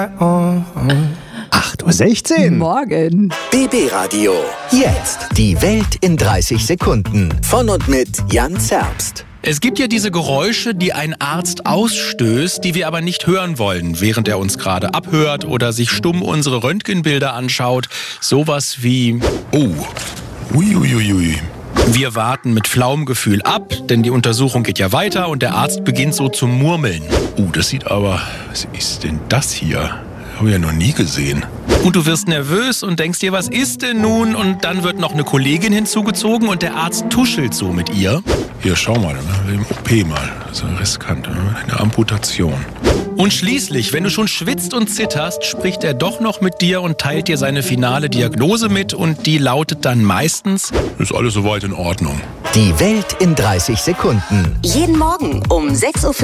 8:16 Uhr. Morgen. BB Radio. Jetzt die Welt in 30 Sekunden. Von und mit Jan Zerbst. Es gibt ja diese Geräusche, die ein Arzt ausstößt, die wir aber nicht hören wollen, während er uns gerade abhört oder sich stumm unsere Röntgenbilder anschaut. Sowas wie Uiuiui. wir warten mit flauem Gefühl ab, denn die Untersuchung geht ja weiter und der Arzt beginnt so zu murmeln. Das sieht aber... Was ist denn das hier? Habe ich ja noch nie gesehen. Und du wirst nervös und denkst dir, was ist denn nun? Und dann wird noch eine Kollegin hinzugezogen und der Arzt tuschelt so mit ihr. Hier, schau mal, im OP mal. Das ist ja riskant, eine Amputation. Und schließlich, wenn du schon schwitzt und zitterst, spricht er doch noch mit dir und teilt dir seine finale Diagnose mit und die lautet dann meistens: Ist alles soweit in Ordnung. Die Welt in 30 Sekunden. Jeden Morgen um 6:40 Uhr